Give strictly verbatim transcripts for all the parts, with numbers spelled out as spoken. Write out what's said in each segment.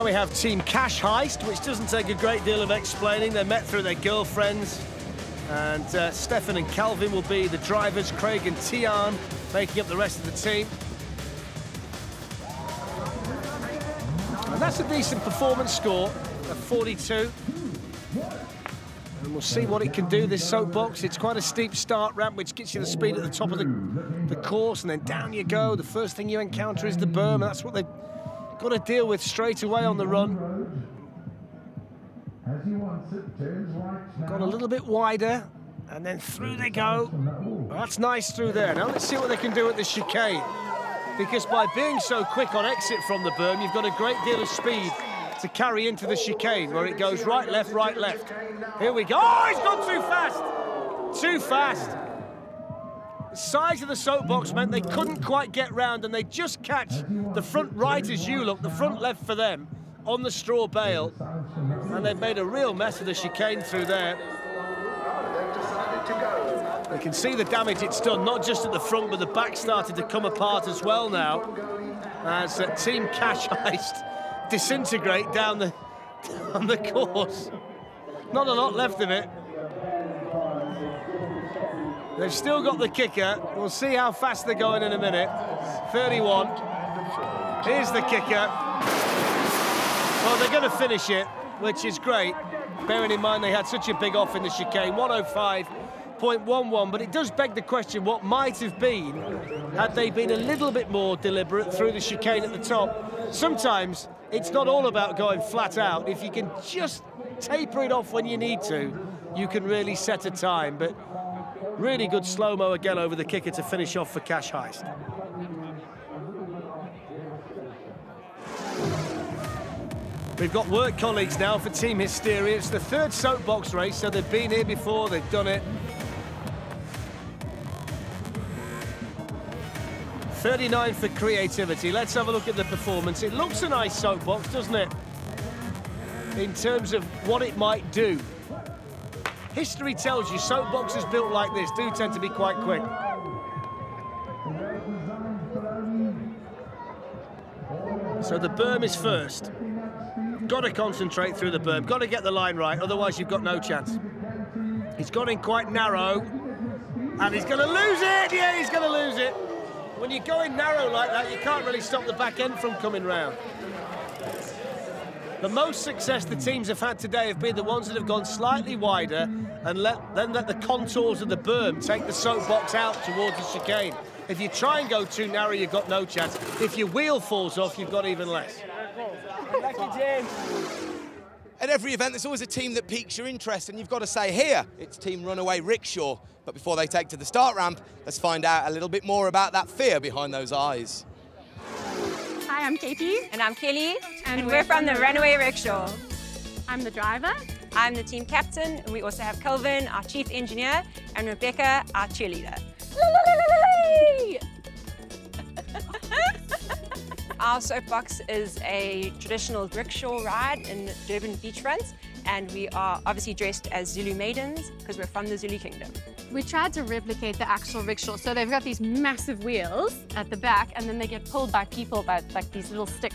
We have Team Cash Heist, which doesn't take a great deal of explaining. They're met through their girlfriends. And uh, Stefan and Calvin will be the drivers. Craig and Tian making up the rest of the team. And that's a decent performance score of forty-two. And we'll see what it can do, this soapbox. It's quite a steep start ramp, which gets you the speed at the top of the, the course, and then down you go. The first thing you encounter is the berm, and that's what they've got to deal with straight away on the run. Got a little bit wider, and then through they go. Well, that's nice through there. Now let's see what they can do at the chicane, because by being so quick on exit from the berm, you've got a great deal of speed to carry into the chicane, where it goes right, left, right, left. Here we go. Oh, he's gone too fast. Too fast. The size of the soapbox meant they couldn't quite get round, and they just catch the front right as you look, the front left for them, on the straw bale. And they've made a real mess of the chicane through there. You can see the damage it's done, not just at the front, but the back started to come apart as well now, as uh, Team Cash Heist disintegrate down the, down the course. Not a lot left of it. They've still got the kicker. We'll see how fast they're going in a minute. thirty-one. Here's the kicker. Well, they're going to finish it, which is great, bearing in mind they had such a big off in the chicane, one oh five point one one, but it does beg the question what might have been had they been a little bit more deliberate through the chicane at the top. Sometimes it's not all about going flat out. If you can just taper it off when you need to, you can really set a time. But really good slow-mo again over the kicker to finish off for Cash Heist. We've got work colleagues now for Team Hysteria. It's the third soapbox race, so they've been here before, they've done it. thirty-nine for creativity. Let's have a look at the performance. It looks a nice soapbox, doesn't it? In terms of what it might do. History tells you soapboxes built like this do tend to be quite quick. So the berm is first. Got to concentrate through the berm, got to get the line right, otherwise you've got no chance. He's gone in quite narrow, and he's going to lose it! Yeah, he's going to lose it. When you go in narrow like that, you can't really stop the back end from coming round. The most success the teams have had today have been the ones that have gone slightly wider and let, then let the contours of the berm take the soapbox out towards the chicane. If you try and go too narrow, you've got no chance. If your wheel falls off, you've got even less. At every event, there's always a team that piques your interest, and you've got to say here, it's Team Runaway Rickshaw. But before they take to the start ramp, let's find out a little bit more about that fear behind those eyes. Hi, I'm Katie. And I'm Kelly. And, and we're, we're from the Runaway Rickshaw. I'm the driver. I'm the team captain. And we also have Kelvin, our chief engineer, and Rebecca, our cheerleader. Our soapbox is a traditional rickshaw ride in Durban beachfront, and we are obviously dressed as Zulu maidens because we're from the Zulu kingdom. We tried to replicate the actual rickshaw, so they've got these massive wheels at the back, and then they get pulled by people by like these little sticks.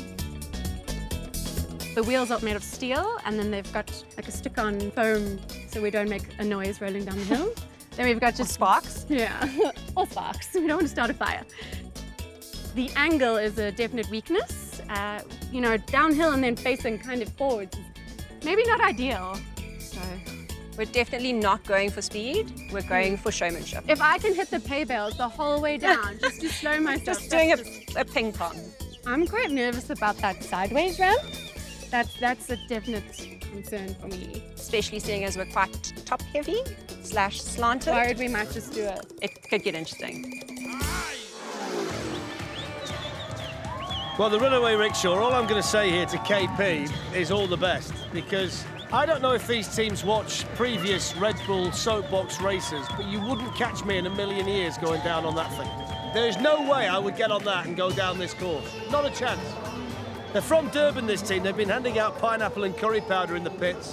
The wheels are made of steel, and then they've got like a stick-on foam, so we don't make a noise rolling down the hill. Then we've got just or sparks. Yeah, or sparks. We don't want to start a fire. The angle is a definite weakness. Uh, you know, downhill and then facing kind of forwards is maybe not ideal. So we're definitely not going for speed. We're going for showmanship. If I can hit the pay bales the whole way down, just to slow myself. Just doing a, just... a ping pong. I'm quite nervous about that sideways ramp. That's that's a definite concern for me. Especially seeing as we're quite top heavy slash slanted. Worried we might just do it. It could get interesting. Well, the Runaway Rickshaw, all I'm going to say here to K P is all the best, because I don't know if these teams watch previous Red Bull soapbox races, but you wouldn't catch me in a million years going down on that thing. There's no way I would get on that and go down this course. Not a chance. They're from Durban, this team. They've been handing out pineapple and curry powder in the pits.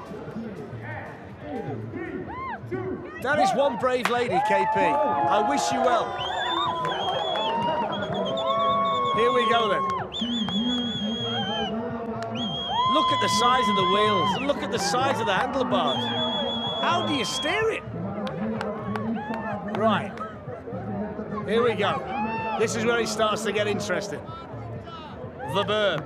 That is one brave lady, K P. I wish you well. Here we go then. Look at the size of the wheels, and look at the size of the handlebars. How do you steer it? Right. Here we go. This is where it starts to get interesting. The berm.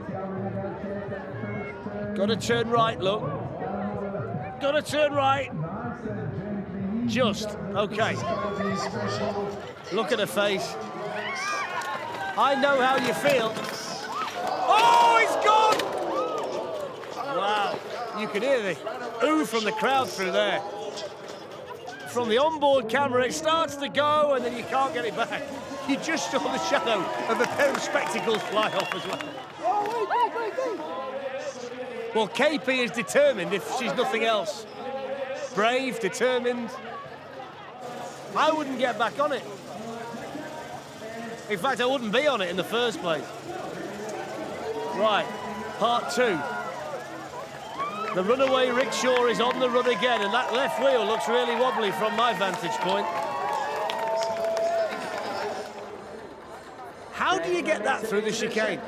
Got to turn right, look. Got to turn right. Just. Okay. Look at her face. I know how you feel. Oh, it's gone! Wow. You can hear the ooh from the crowd through there. From the onboard camera, it starts to go, and then you can't get it back. You just saw the shadow of a pair of spectacles fly off as well. Well, K P is determined if she's nothing else. Brave, determined. I wouldn't get back on it. In fact, I wouldn't be on it in the first place. Right, part two. The runaway rickshaw is on the run again, and that left wheel looks really wobbly from my vantage point. How do you get that through the chicane?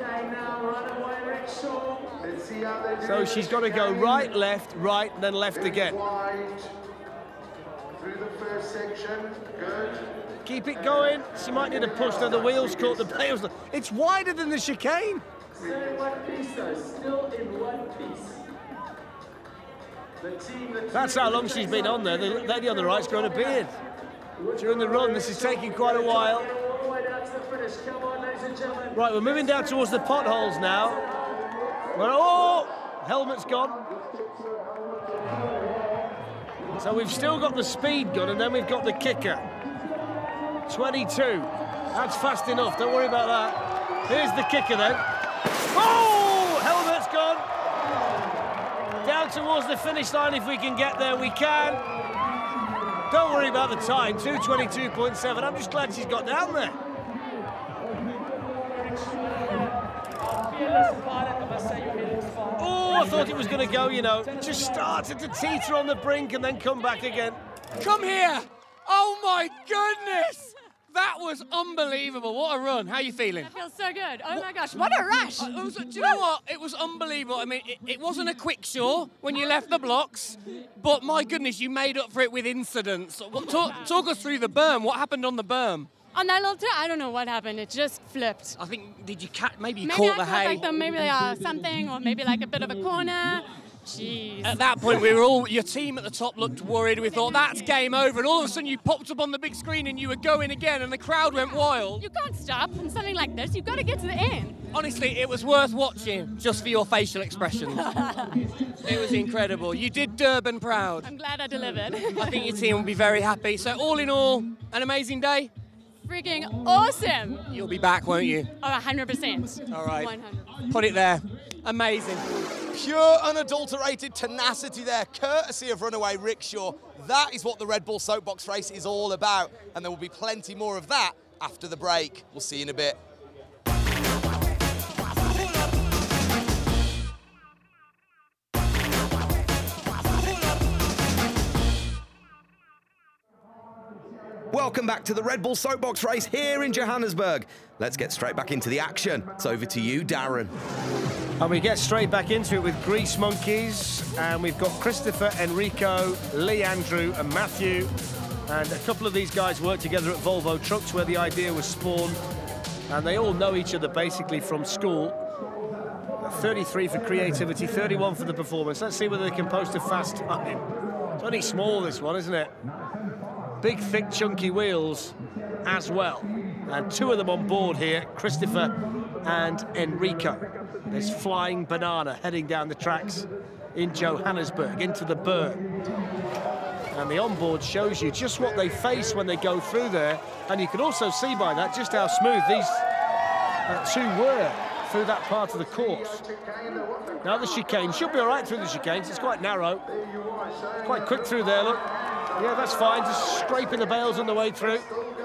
So she's got to go right, left, right, and then left again. Through the first section, good. Keep it going. She might need a push, though the wheels caught the bales. It's wider than the chicane. Still in one piece, though. Still in one piece. The team, the team That's how long she's been on there. The lady on the right's got a beard. During the run, this is taking quite a while. all the way down to the finish. Come on, ladies and gentlemen. Right, we're moving down towards the potholes now. Well, oh, helmet's gone. So we've still got the speed gun, and then we've got the kicker. twenty-two. That's fast enough, don't worry about that. Here's the kicker then. Oh, helmet's gone. Down towards the finish line, if we can get there, we can. Don't worry about the time, two twenty-two point seven. I'm just glad she's got down there. Oh, I thought it was going to go, you know. Just started to teeter on the brink and then come back again. Come here! Oh my goodness! That was unbelievable. What a run. How are you feeling? It feels so good. Oh my gosh, what a rush! It was, do you know what? It was unbelievable. I mean, it, it wasn't a quick show when you left the blocks, but my goodness, you made up for it with incidents. What, talk, talk us through the berm. What happened on the berm? On that little turn, I don't know what happened. It just flipped. I think, did you catch, maybe you Maybe caught I the caught hay? like the, maybe uh, something, or maybe like a bit of a corner. Jeez. At that point, we were all, your team at the top looked worried. We thought, that's game over. And all of a sudden, you popped up on the big screen and you were going again, and the crowd went wild. You can't stop on something like this. You've got to get to the end. Honestly, it was worth watching just for your facial expressions. It was incredible. You did Durban proud. I'm glad I delivered. I think your team will be very happy. So all in all, an amazing day. Freaking awesome. You'll be back, won't you? Oh, one hundred percent. All right. one hundred. Put it there. Amazing. Pure, unadulterated tenacity there, courtesy of Runaway Rickshaw. That is what the Red Bull Soapbox race is all about, and there will be plenty more of that after the break. We'll see you in a bit. Welcome back to the Red Bull Soapbox race here in Johannesburg. Let's get straight back into the action. It's over to you, Darren. And we get straight back into it with Grease Monkeys, and we've got Christopher, Enrico, Lee Andrew and Matthew, and a couple of these guys work together at Volvo Trucks where the idea was spawned, and they all know each other basically from school. thirty-three for creativity, thirty-one for the performance. Let's see whether they can post a fast time. It's only small, this one, isn't it? Big, thick, chunky wheels as well. And two of them on board here, Christopher and Enrico. This flying banana heading down the tracks in Johannesburg into the berm. And the onboard shows you just what they face when they go through there. And you can also see by that just how smooth these uh, two were through that part of the course. Now the chicane should be all right through the chicanes. It's quite narrow. It's quite quick through there, look. Yeah, that's fine, just scraping the bales on the way through.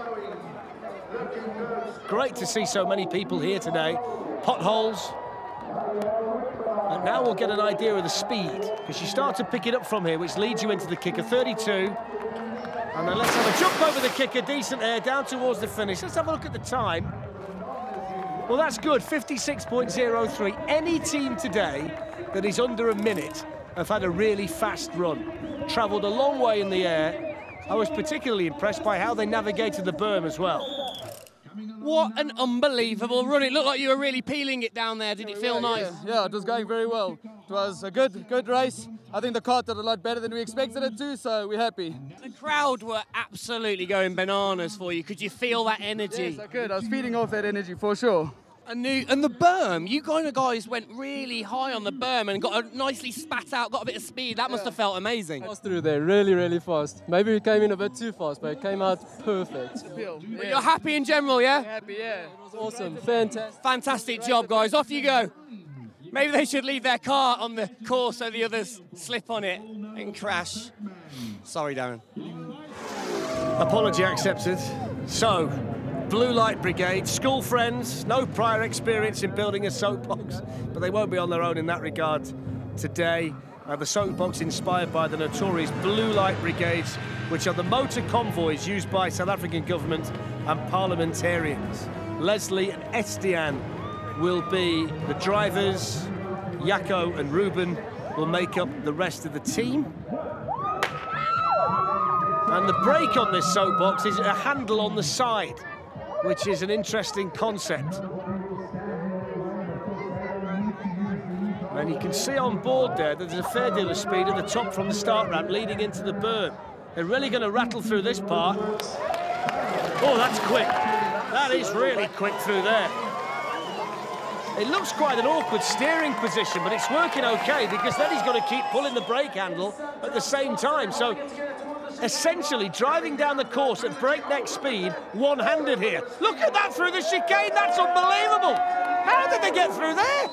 Great to see so many people here today. Potholes. And now we'll get an idea of the speed, because you start to pick it up from here, which leads you into the kicker, thirty-two. And then let's have a jump over the kicker, decent air, down towards the finish. Let's have a look at the time. Well, that's good, fifty-six point oh three. Any team today that is under a minute have had a really fast run. Travelled a long way in the air. I was particularly impressed by how they navigated the berm as well. What an unbelievable run. It looked like you were really peeling it down there. Did it feel nice? Yeah, yeah, it was going very well. It was a good, good race. I think the car did a lot better than we expected it to, so we're happy. The crowd were absolutely going bananas for you. Could you feel that energy? Yes, I could. I was feeding off that energy for sure. And the, and the berm, you kind of guys went really high on the berm and got a nicely spat out, got a bit of speed. That must have felt amazing. Fast through there, really, really fast. Maybe we came in a bit too fast, but it came out perfect. But you're happy in general, yeah? Happy, yeah. It was awesome, fantastic. Fantastic job, guys. Off you go. Maybe they should leave their car on the course so the others slip on it and crash. Sorry, Darren. Apology accepted. So, Blue Light Brigade, school friends, no prior experience in building a soapbox, but they won't be on their own in that regard today. Uh, the soapbox inspired by the notorious Blue Light Brigades, which are the motor convoys used by South African government and parliamentarians. Leslie and Estienne will be the drivers. Jaco and Ruben will make up the rest of the team. And the brake on this soapbox is a handle on the side, which is an interesting concept. And you can see on board there that there's a fair deal of speed at the top from the start ramp leading into the berm. They're really going to rattle through this part. Oh, that's quick. That is really quick through there. It looks quite an awkward steering position, but it's working okay because then he's got to keep pulling the brake handle at the same time. So essentially driving down the course at breakneck speed, one-handed here. Look at that through the chicane, that's unbelievable! How did they get through there?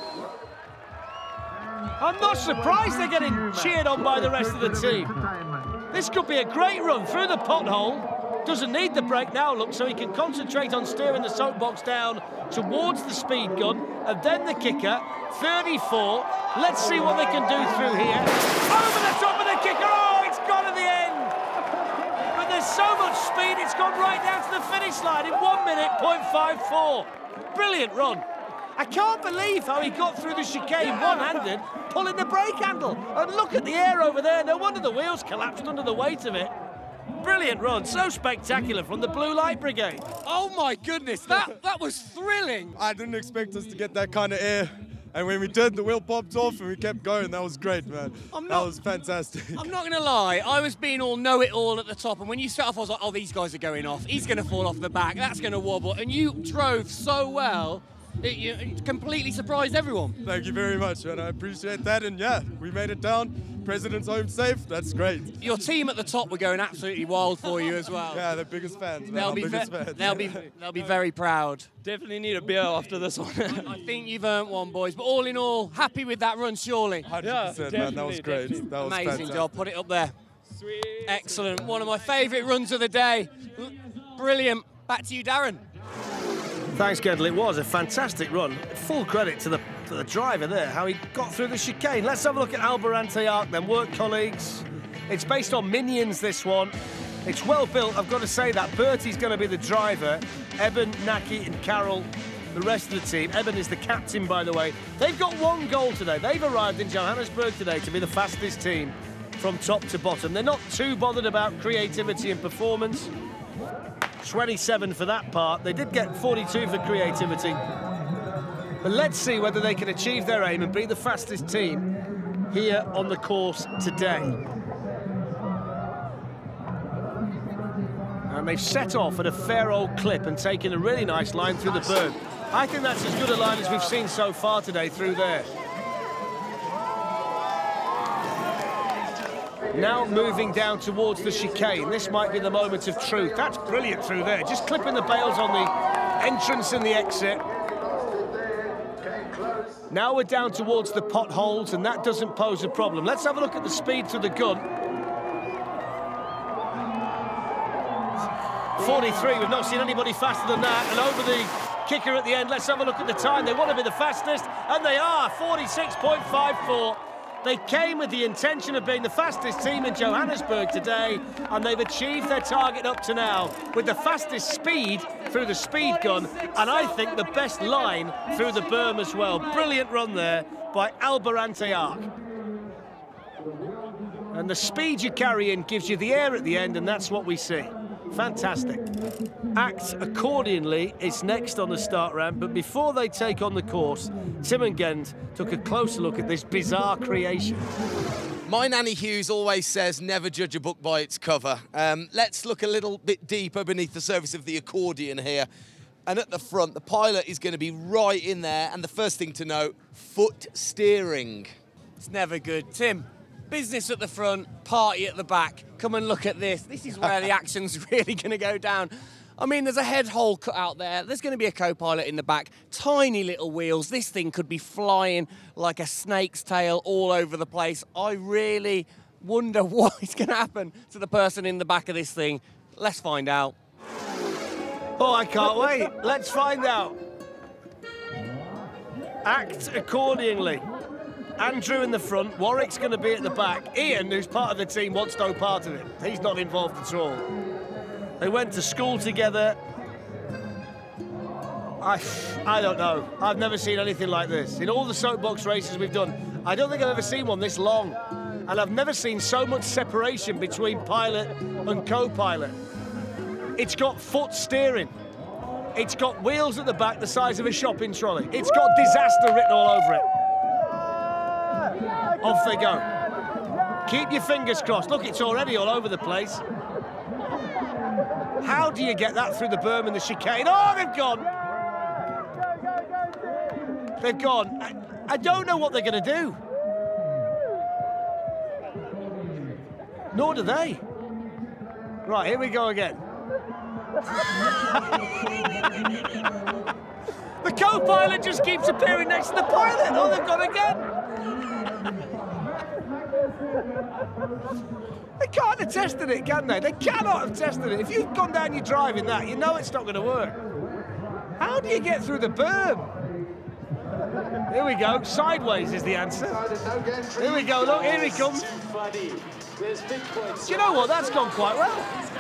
I'm not surprised they're getting cheered on by the rest of the team. This could be a great run through the pothole. Doesn't need the brake now, look, so he can concentrate on steering the soapbox down towards the speed gun, and then the kicker, thirty-four. Let's see what they can do through here. Over the top of the kicker, oh, it's gone at the end! But there's so much speed, it's gone right down to the finish line in one minute, point five four. Brilliant run. I can't believe how he got through the chicane one-handed, pulling the brake handle. And look at the air over there, no wonder the wheels collapsed under the weight of it. Brilliant run, so spectacular from the Blue Light Brigade. Oh my goodness, that, that was thrilling. I didn't expect us to get that kind of air. And when we did, the wheel popped off and we kept going. That was great, man. I'm that not, was fantastic. I'm not going to lie. I was being all know-it-all at the top. And when you set off, I was like, oh, these guys are going off. He's going to fall off the back. That's going to wobble. And you drove so well. It, you, it completely surprised everyone. Thank you very much, man. I appreciate that. And yeah, we made it down. President's home safe. That's great. Your team at the top were going absolutely wild for you as well. Yeah, they're biggest fans. Man. They'll Our be, biggest ve- fans. they'll be, they'll be very proud. Definitely need a beer after this one. I think you've earned one, boys. But all in all, happy with that run, surely. one hundred percent, yeah, man. That was great. Definitely. That was Amazing fantastic. job. Put it up there. Sweet. Excellent. One of my favourite runs of the day. Brilliant. Back to you, Darren. Thanks, Gedel. It was a fantastic run. Full credit to the, to the driver there, how he got through the chicane. Let's have a look at Alborante Arc, then work colleagues. It's based on Minions, this one. It's well built, I've got to say that. Bertie's going to be the driver. Eben, Naki and Carol, the rest of the team. Eben is the captain, by the way. They've got one goal today. They've arrived in Johannesburg today to be the fastest team from top to bottom. They're not too bothered about creativity and performance. twenty-seven for that part. They did get forty-two for creativity. But let's see whether they can achieve their aim and be the fastest team here on the course today. And they've set off at a fair old clip and taken a really nice line through the berm. I think that's as good a line as we've seen so far today through there. Now moving down towards the chicane. This might be the moment of truth. That's brilliant through there. Just clipping the bails on the entrance and the exit. Now we're down towards the potholes, and that doesn't pose a problem. Let's have a look at the speed to the gun. forty-three, we've not seen anybody faster than that. And over the kicker at the end, let's have a look at the time. They want to be the fastest, and they are, forty-six point five four. They came with the intention of being the fastest team in Johannesburg today, and they've achieved their target up to now with the fastest speed through the speed gun, and I think the best line through the berm as well. Brilliant run there by Alberante Arc. And the speed you carry in gives you the air at the end, and that's what we see. Fantastic. Act Accordingly is next on the start ramp, but before they take on the course, Tim and Gent took a closer look at this bizarre creation. My Nanny Hughes always says never judge a book by its cover. Um, let's look a little bit deeper beneath the surface of the accordion here. And at the front, the pilot is going to be right in there. And the first thing to note, foot steering. It's never good. Tim, business at the front, party at the back. Come and look at this. This is where the action's really going to go down. I mean, there's a head hole cut out there. There's going to be a co-pilot in the back. Tiny little wheels. This thing could be flying like a snake's tail all over the place. I really wonder what is going to happen to the person in the back of this thing. Let's find out. Oh, I can't wait. Let's find out. Act accordingly. Andrew in the front, Warwick's going to be at the back. Ian, who's part of the team, wants no part of it. He's not involved at all. They went to school together. I, I don't know. I've never seen anything like this. In all the soapbox races we've done, I don't think I've ever seen one this long. And I've never seen so much separation between pilot and co-pilot. It's got foot steering. It's got wheels at the back the size of a shopping trolley. It's got disaster written all over it. Off they go. Keep your fingers crossed. Look, it's already all over the place. How do you get that through the berm and the chicane? Oh, they've gone. They've gone. I, I don't know what they're going to do. Nor do they. Right, here we go again. The co-pilot just keeps appearing next to the pilot. Oh, they've gone again. They can't have tested it, can they? They cannot have tested it. If you've gone down your drive in that, you know it's not going to work. How do you get through the berm? Here we go. Sideways is the answer. Here we go. Look, here he comes. Do you know what? That's gone quite well.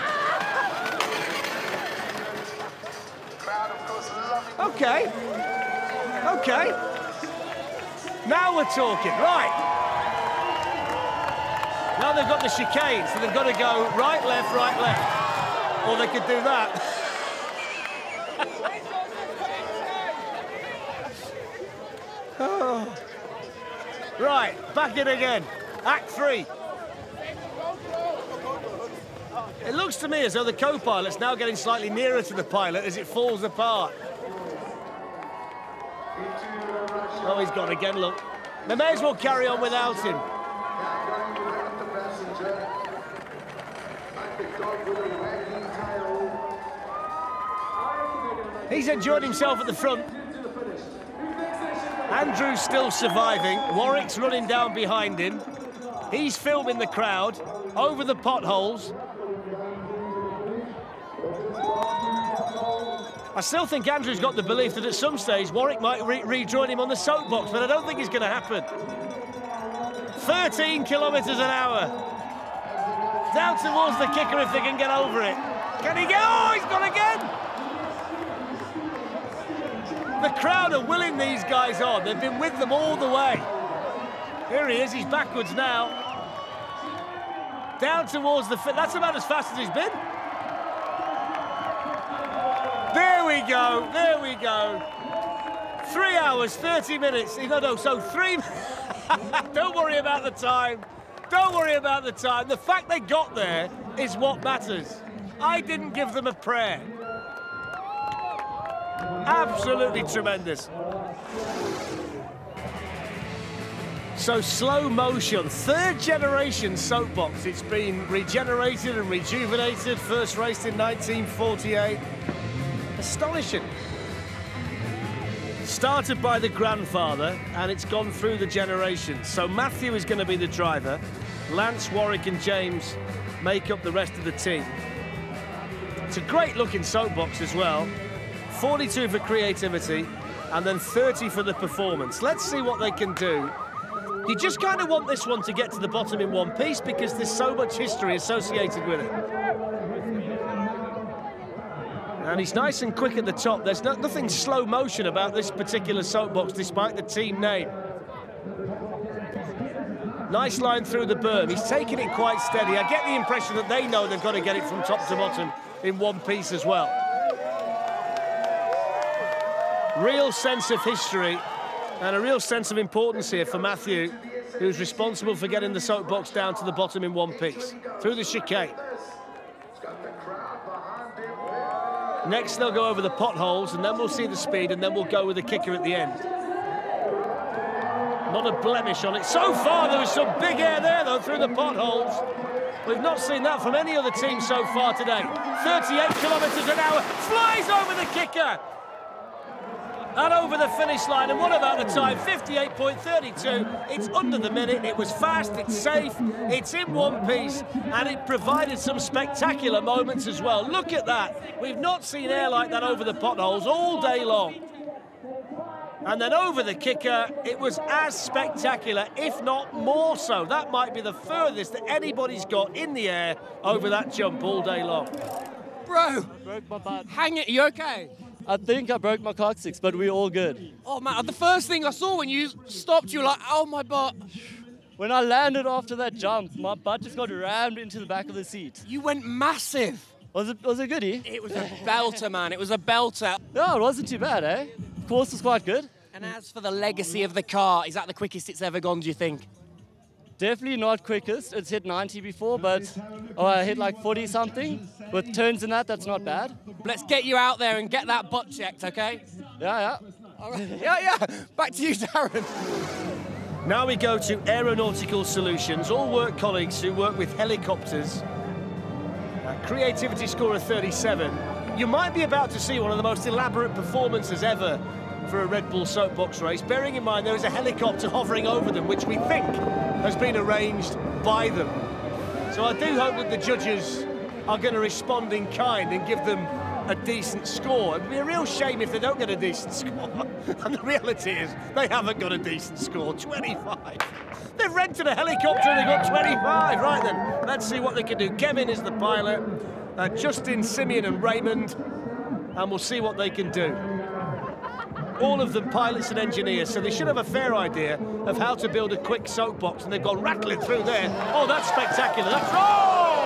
Okay. Okay. Now we're talking. Right. Now they've got the chicane, so they've got to go right, left, right, left. Or they could do that. Oh. Right, back in again. Act three. It looks to me as though the co-pilot's now getting slightly nearer to the pilot as it falls apart. Oh, he's gone again, look. They may as well carry on without him. He's enjoyed himself at the front. Andrew's still surviving. Warwick's running down behind him. He's filming the crowd over the potholes. I still think Andrew's got the belief that at some stage Warwick might re rejoin him on the soapbox, but I don't think it's going to happen. thirteen kilometres an hour. Down towards the kicker if they can get over it. Can he get? Oh, he's gone again! The crowd are willing these guys on. They've been with them all the way. Here he is, he's backwards now. Down towards the... That's about as fast as he's been. There we go, there we go. Three hours, thirty minutes. No, no, so three... Don't worry about the time. Don't worry about the time. The fact they got there is what matters. I didn't give them a prayer. Absolutely tremendous. So slow motion, third generation soapbox. It's been regenerated and rejuvenated, first raced in nineteen forty-eight. Astonishing. Started by the grandfather, and it's gone through the generations. So Matthew is going to be the driver. Lance, Warwick and James make up the rest of the team. It's a great looking soapbox as well. forty-two for creativity, and then thirty for the performance. Let's see what they can do You just kind of want this one to get to the bottom in one piece because there's so much history associated with it. And he's nice and quick at the top. There's no, nothing slow motion about this particular soapbox, despite the team name. Nice line through the berm. He's taking it quite steady. I get the impression that they know they've got to get it from top to bottom in one piece as well. Real sense of history and a real sense of importance here for Matthew, who's responsible for getting the soapbox down to the bottom in one piece. Through the chicane. Next, they'll go over the potholes, and then we'll see the speed, and then we'll go with the kicker at the end. Not a blemish on it. So far, there was some big air there, though, through the potholes. We've not seen that from any other team so far today. thirty-eight kilometres an hour, flies over the kicker. And over the finish line, and what about the time? fifty-eight point three two, it's under the minute, it was fast, it's safe, it's in one piece, and it provided some spectacular moments as well. Look at that. We've not seen air like that over the potholes all day long. And then over the kicker, it was as spectacular, if not more so. That might be the furthest that anybody's got in the air over that jump all day long. Bro, Broke my butt. hang it, you okay? I think I broke my coccyx, but we're all good. Oh man, the first thing I saw when you stopped, you were like, oh my butt. When I landed after that jump, my butt just got rammed into the back of the seat. You went massive. Was it was it goodie? It was a belter, man. It was a belter. No, it wasn't too bad, eh? The course was quite good. And as for the legacy of the car, is that the quickest it's ever gone, do you think? Definitely not quickest. It's hit ninety before, but oh, I hit like forty something. With turns in that, that's not bad. Let's get you out there and get that butt checked, okay? Yeah, yeah. All right. Yeah, yeah. Back to you, Darren. Now we go to Aeronautical Solutions, all work colleagues who work with helicopters. A creativity score of thirty-seven. You might be about to see one of the most elaborate performances ever for a Red Bull soapbox race, bearing in mind there is a helicopter hovering over them, which we think has been arranged by them. So I do hope that the judges are going to respond in kind and give them a decent score. It'd be a real shame if they don't get a decent score. And the reality is, they haven't got a decent score, twenty-five. They've rented a helicopter and they've got twenty-five. Right then, let's see what they can do. Kevin is the pilot, uh, Justin, Simeon and Raymond, and we'll see what they can do. All of them pilots and engineers, so they should have a fair idea of how to build a quick soapbox, and they've gone rattling through there. Oh, that's spectacular. That's... Oh!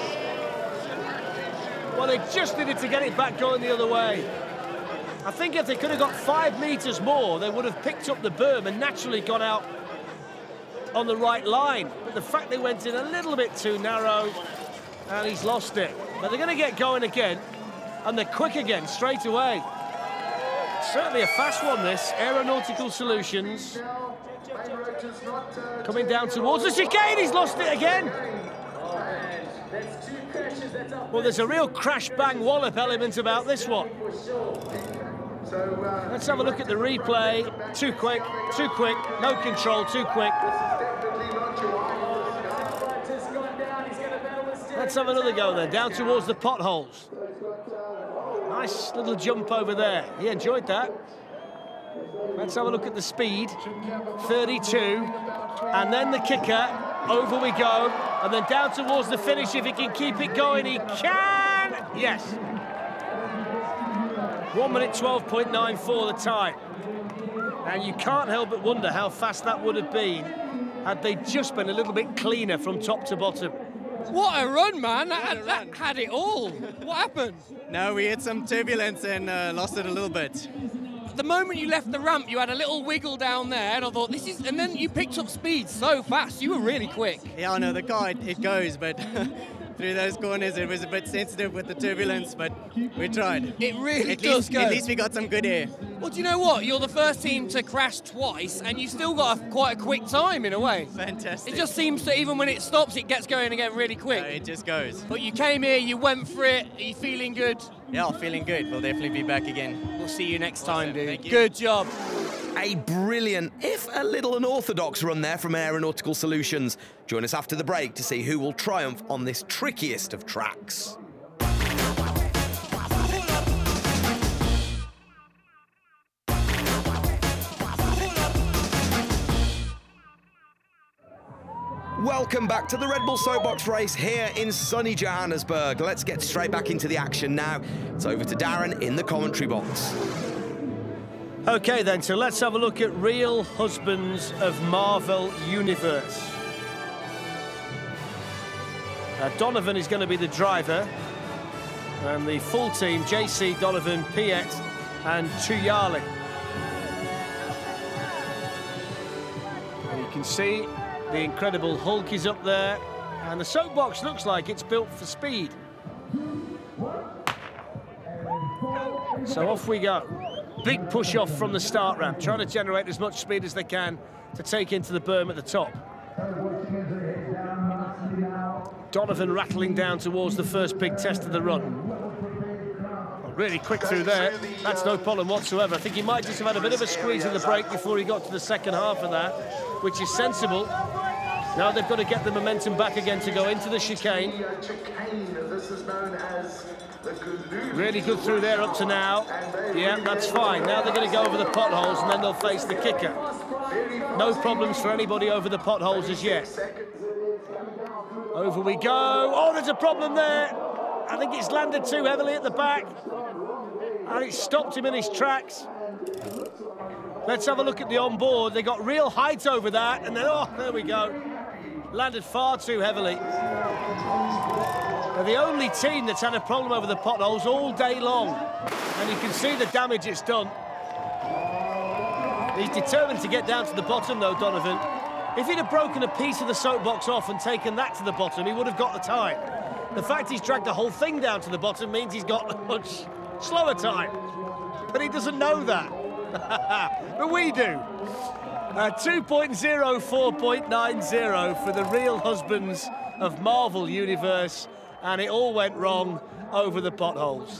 Well, they just needed to get it back going the other way. I think if they could have got five metres more, they would have picked up the berm and naturally got out on the right line. But the fact they went in a little bit too narrow, and he's lost it. But they're going to get going again, and they're quick again, straight away. Certainly a fast one, this. Aeronautical Solutions. Coming down towards the chicane, he's lost it again. Well, there's a real crash-bang wallop element about this one. Let's have a look at the replay. Too quick, too quick, no control, too quick. Let's have another go then, down towards the potholes. Nice little jump over there. He enjoyed that. Let's have a look at the speed. thirty-two. And then the kicker. Over we go. And then down towards the finish. If he can keep it going, he can. Yes. one minute twelve point nine four the time. And you can't help but wonder how fast that would have been had they just been a little bit cleaner from top to bottom. What a run, man. That had, that had it all. What happened? No, we hit some turbulence and uh, lost it a little bit. The moment you left the ramp, you had a little wiggle down there, and I thought, this is... And then you picked up speed so fast. You were really quick. Yeah, I know, the car, it, it goes, but through those corners, it was a bit sensitive with the turbulence, but we tried. It really at does least, go. At least we got some good air. Well, do you know what? You're the first team to crash twice, and you still got a, quite a quick time, in a way. Fantastic. It just seems that even when it stops, it gets going again really quick. No, it just goes. But you came here, you went for it. Are you feeling good? Yeah, feeling good. We'll definitely be back again. We'll see you next Awesome. time, dude. Thank you. Good job. A brilliant, if a little unorthodox run there from Aeronautical Solutions. Join us after the break to see who will triumph on this trickiest of tracks. Welcome back to the Red Bull Soapbox race here in sunny Johannesburg. Let's get straight back into the action now. It's over to Darren in the commentary box. Okay then, so let's have a look at Real Husbands of Marvel Universe. Uh, Donovan is going to be the driver, and the full team, J C, Donovan, Piet and Tuyali. And you can see the Incredible Hulk is up there, and the soapbox looks like it's built for speed. So off we go. Big push off from the start ramp, trying to generate as much speed as they can to take into the berm at the top. Donovan rattling down towards the first big test of the run. Really quick through there. That's no problem whatsoever. I think he might just have had a bit of a squeeze in the brake before he got to the second half of that, which is sensible. Now they've got to get the momentum back again to go into the chicane. Really good through there up to now. Yeah, that's fine. Now they're going to go over the potholes and then they'll face the kicker. No problems for anybody over the potholes as yet. Over we go. Oh, there's a problem there. I think it's landed too heavily at the back. And it stopped him in his tracks. Let's have a look at the onboard. They got real height over that, and then, oh, there we go. Landed far too heavily. They're the only team that's had a problem over the potholes all day long. And you can see the damage it's done. He's determined to get down to the bottom, though, Donovan. If he'd have broken a piece of the soapbox off and taken that to the bottom, he would have got the time. The fact he's dragged the whole thing down to the bottom means he's got a much slower time. But he doesn't know that. But we do. Uh, two point oh four point nine oh for the Real Husbands of Marvel Universe, and it all went wrong over the potholes.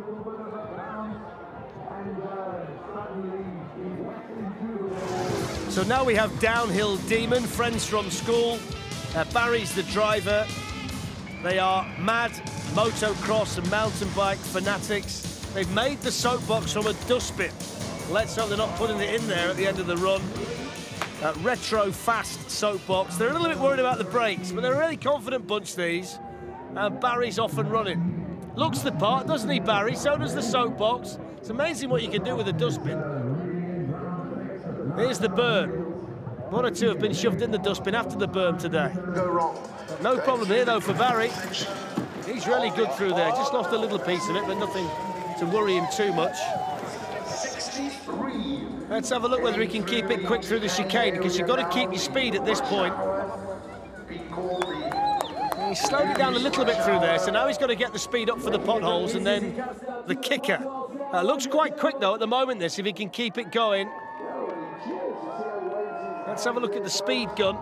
So now we have Downhill Demon, friends from school. Uh, Barry's the driver. They are mad motocross and mountain bike fanatics. They've made the soapbox from a dustbin. Let's hope they're not putting it in there at the end of the run. Uh, retro fast soapbox. They're a little bit worried about the brakes, but they're a really confident bunch, these. And Barry's off and running. Looks the part, doesn't he, Barry? So does the soapbox. It's amazing what you can do with a dustbin. Here's the berm. One or two have been shoved in the dustbin after the berm today. No problem here, though, for Barry. He's really good through there. Just lost a little piece of it, but nothing to worry him too much. Let's have a look whether he can keep it quick through the chicane, because you've got to keep your speed at this point. He slowed it down a little bit through there, so now he's got to get the speed up for the potholes and then the kicker. Uh, looks quite quick, though, at the moment, this, if he can keep it going. Let's have a look at the speed gun.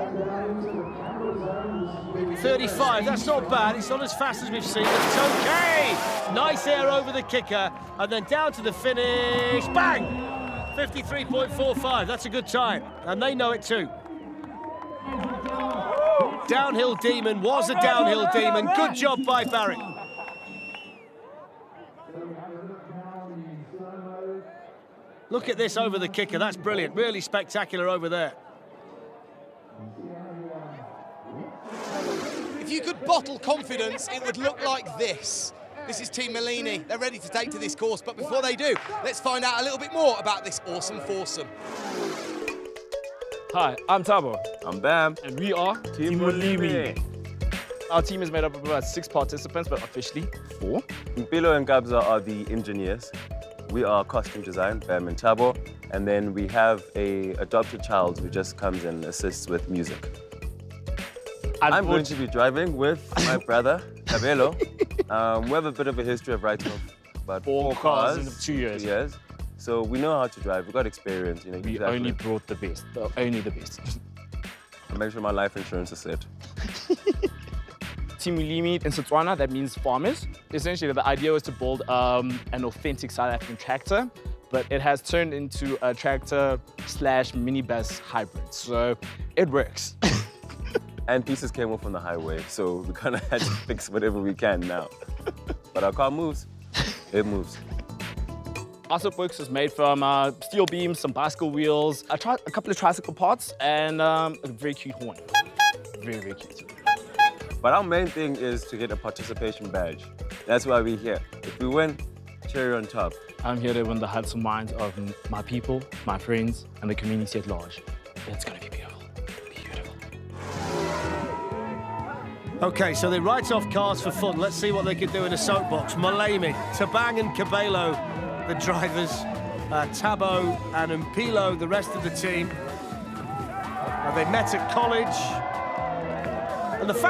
thirty-five, that's not bad. It's not as fast as we've seen, but it's okay. Nice air over the kicker, and then down to the finish. Bang! fifty-three point four five, that's a good time, and they know it too. Downhill Demon was a downhill demon. Good job by Barry. Look at this over the kicker, that's brilliant. Really spectacular over there. If you could bottle confidence, it would look like this. This is Team Mellini. They're ready to take to this course, but before they do, let's find out a little bit more about this awesome foursome. Hi, I'm Tabo. I'm Bam. And we are Team Mellini. Our team is made up of about six participants, but officially four. Mpilo and Gabza are the engineers. We are costume design, Bam and Tabo. And then we have a adopted child who just comes and assists with music. I'm going to be driving with my brother, Cabello. Um, we have a bit of a history of riding about four, four cars, cars in two years. Two years. So we know how to drive. We've got experience. You know, we exactly. only brought the best. The, only the best. I make sure my life insurance is set. Team Mellini in Setswana, that means farmers. Essentially, the idea was to build um, an authentic South African tractor, but it has turned into a tractor slash minibus hybrid. So it works. And pieces came off on the highway, so we kind of had to fix whatever we can now. But our car moves. It moves. Our soapbox is made from uh, steel beams, some bicycle wheels, a, a couple of tricycle parts, and um, a very cute horn. very, very cute. But our main thing is to get a participation badge. That's why we're here. If we win, cherry on top. I'm here to win the hearts and minds of my people, my friends, and the community at large. It's gonna be beautiful. Beautiful. Okay, so they write off cars for fun. Let's see what they can do in a soapbox. Malemi, Tabang and Cabello, the drivers. Uh, Tabo and Mpilo, the rest of the team. Uh, they met at college. And the fact